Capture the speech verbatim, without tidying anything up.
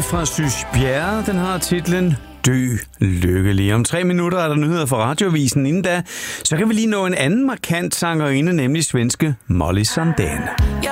fra Sys Bjerre. Den har titlen Dø lykkelig. Om tre minutter er der nyheder fra Radiovisen. Inden da, så kan vi lige nå en anden markant sangerinde, nemlig svenske Molly Sandén.